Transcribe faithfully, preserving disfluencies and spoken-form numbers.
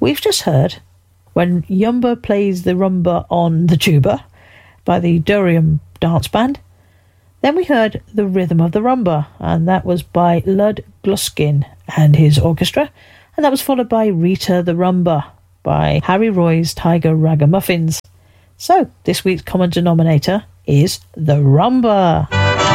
We've just heard When Yumba Plays the Rumba on the Tuba by the Durham Dance Band. Then we heard The Rhythm of the Rumba, and that was by Lud Gluskin and his orchestra, and that was followed by Rita the Rumba by Harry Roy's Tiger Ragamuffins. So, this week's common denominator is the rumba.